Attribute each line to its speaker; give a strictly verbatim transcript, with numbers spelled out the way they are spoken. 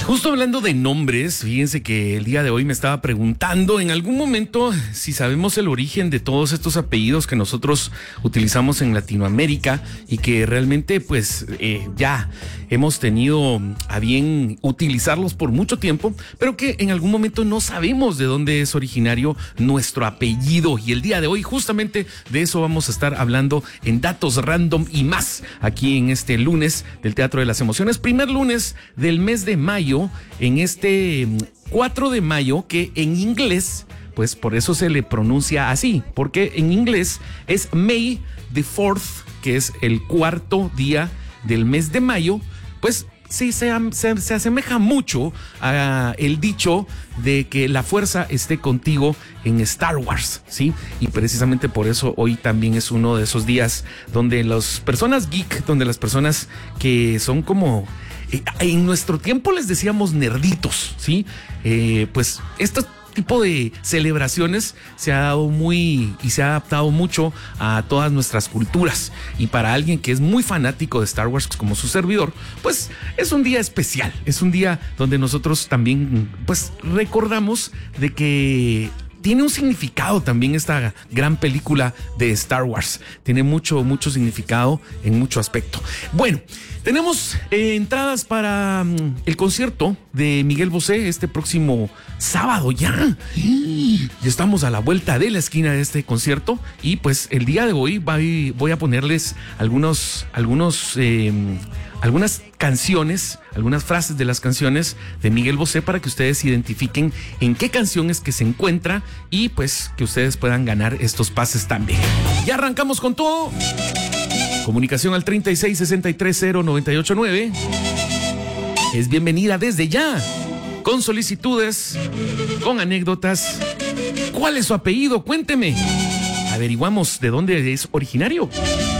Speaker 1: Justo hablando de nombres, fíjense que el día de hoy me estaba preguntando en algún momento si sabemos el origen de todos estos apellidos que nosotros utilizamos en Latinoamérica y que realmente pues eh, ya hemos tenido a bien utilizarlos por mucho tiempo, pero que en algún momento no sabemos de dónde es originario nuestro apellido. Y el día de hoy justamente de eso vamos a estar hablando en Datos Random y más aquí en este lunes del Teatro de las Emociones, primer lunes del mes de mayo, en este cuatro de mayo, que en inglés, pues por eso se le pronuncia así, porque en inglés es May the fourth, que es el cuarto día del mes de mayo. Pues sí, se, se, se asemeja mucho a el dicho de que la fuerza esté contigo en Star Wars, ¿sí? Y precisamente por eso hoy también es uno de esos días donde las personas geek, donde las personas que son como... en nuestro tiempo les decíamos nerditos, ¿sí? Eh, pues este tipo de celebraciones se ha dado muy y se ha adaptado mucho a todas nuestras culturas. Y para alguien que es muy fanático de Star Wars como su servidor, pues es un día especial. Es un día donde nosotros también pues recordamos de que tiene un significado también esta gran película de Star Wars. Tiene mucho, mucho significado en mucho aspecto. Bueno, tenemos eh, entradas para um, el concierto de Miguel Bosé este próximo sábado ya. Y estamos a la vuelta de la esquina de este concierto. Y pues el día de hoy voy, voy a ponerles algunos, algunos, eh, algunas canciones, algunas frases de las canciones de Miguel Bosé para que ustedes identifiquen en qué canción es que se encuentra y pues que ustedes puedan ganar estos pases también. Ya arrancamos con todo. Comunicación al treinta y seis, sesenta y tres, cero, noventa y ocho, nueve. Es bienvenida desde ya, con solicitudes, con anécdotas. ¿Cuál es su apellido? Cuénteme. Averiguamos de dónde es originario.